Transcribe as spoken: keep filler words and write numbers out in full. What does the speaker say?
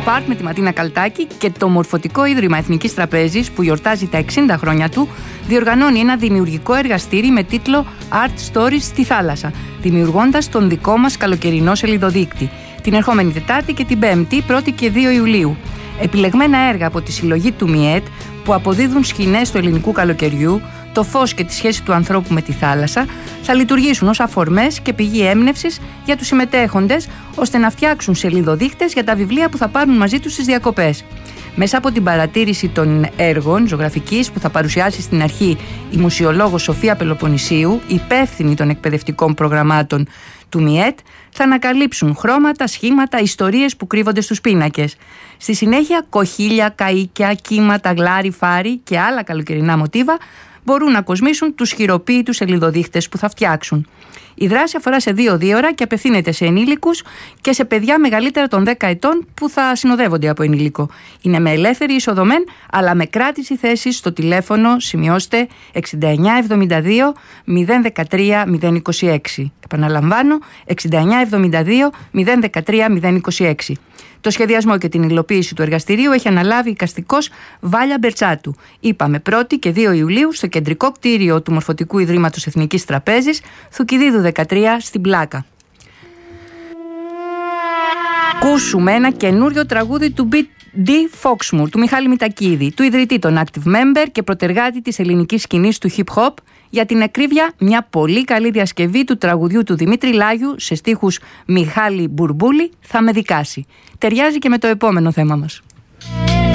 Part με τη Ματίνα Καλτάκη και το Μορφωτικό Ίδρυμα Εθνικής Τραπέζης, που γιορτάζει τα εξήντα χρόνια του, διοργανώνει ένα δημιουργικό εργαστήρι με τίτλο Art Stories στη θάλασσα, δημιουργώντας τον δικό μας καλοκαιρινό σελιδοδείκτη, την ερχόμενη Τετάρτη και την Πέμπτη, πρώτη και δύο Ιουλίου. Επιλεγμένα έργα από τη συλλογή του ΜΙΕΤ που αποδίδουν σκηνές του ελληνικού καλοκαιριού, το φως και τη σχέση του ανθρώπου με τη θάλασσα, θα λειτουργήσουν ως αφορμές και πηγή έμπνευσης για τους συμμετέχοντες, ώστε να φτιάξουν σελιδοδείκτες για τα βιβλία που θα πάρουν μαζί τους στις διακοπές. Μέσα από την παρατήρηση των έργων ζωγραφικής που θα παρουσιάσει στην αρχή η μουσιολόγος Σοφία Πελοποννησίου, υπεύθυνη των εκπαιδευτικών προγραμμάτων του ΜΙΕΤ, θα ανακαλύψουν χρώματα, σχήματα, ιστορίες που κρύβονται στους πίνακες. Στη συνέχεια, κοχύλια, καΐκια, κύματα, γλάρι, φάρι και άλλα καλοκαιρινά μοτίβα μπορούν να κοσμήσουν τους χειροποίητους σελιδοδείχτες που θα φτιάξουν. Η δράση αφορά σε δύο δίωρα και απευθύνεται σε ενήλικους και σε παιδιά μεγαλύτερα των δέκα ετών που θα συνοδεύονται από ενήλικο. Είναι με ελεύθερη είσοδο μεν, αλλά με κράτηση θέσης στο τηλέφωνο, σημειώστε, εξήντα εννιά εβδομήντα δύο μηδέν δεκατρία μηδέν είκοσι έξι. Επαναλαμβάνω, εξήντα εννιά εβδομήντα δύο μηδέν δεκατρία μηδέν είκοσι έξι. Το σχεδιασμό και την υλοποίηση του εργαστηρίου έχει αναλάβει εικαστικός Βάλια Μπερτσάτου. Είπαμε πρώτη και δύο Ιουλίου στο κεντρικό κτίριο του Μορφωτικού Ιδρύματος Εθνικής Τραπέζης, Θουκυδίδου δεκατρία, στην Πλάκα. Ακούσουμε ένα καινούριο τραγούδι του Μπι Ντι Φόξμουρ, του Μιχάλη Μητακίδη, του ιδρυτή των Active Member και προτεργάτη της ελληνικής σκηνής του hip hop. Για την ακρίβεια, μια πολύ καλή διασκευή του τραγουδιού του Δημήτρη Λάγιου σε στίχους Μιχάλη Μπουρμπούλη, «Θα με δικάσει». Ταιριάζει και με το επόμενο θέμα μας.